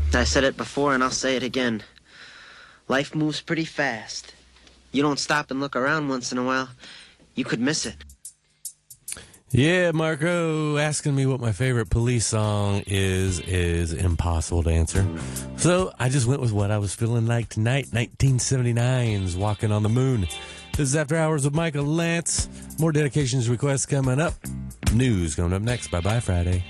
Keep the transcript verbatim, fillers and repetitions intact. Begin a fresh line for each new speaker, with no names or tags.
I said it before and I'll say it again. Life moves pretty fast. You don't stop and look around once in a while, you could miss it.
Yeah, Marco, asking me what my favorite Police song is is impossible to answer. So I just went with what I was feeling like tonight, nineteen seventy-nine's Walking on the Moon. This is After Hours with Michael Lance. More dedications requests coming up. News coming up next. Bye-bye, Friday.